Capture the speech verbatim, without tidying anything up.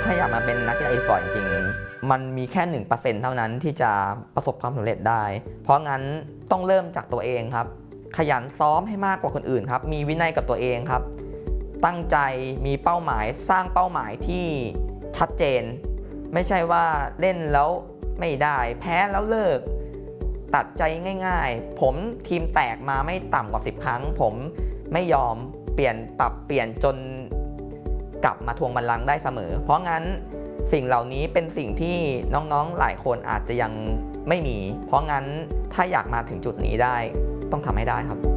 ถ้าอยากมาเป็นนักกีฬาอีสปอร์ตจริงๆมันมีแค่ หนึ่งเปอร์เซ็นต์ เท่านั้นที่จะประสบความสำเร็จได้เพราะงั้นต้องเริ่มจากตัวเองครับขยันซ้อมให้มากกว่าคนอื่นครับมีวินัยกับตัวเองครับตั้งใจมีเป้าหมายสร้างเป้าหมายที่ชัดเจนไม่ใช่ว่าเล่นแล้วไม่ได้แพ้แล้วเลิกตัดใจง่ายๆผมทีมแตกมาไม่ต่ำกว่าสิบครั้งผมไม่ยอมเปลี่ยนปรับเปลี่ยนจนกลับมาทวงบัลลังก์ได้เสมอเพราะงั้นสิ่งเหล่านี้เป็นสิ่งที่น้องๆหลายคนอาจจะยังไม่มีเพราะงั้นถ้าอยากมาถึงจุดนี้ได้ต้องทำให้ได้ครับ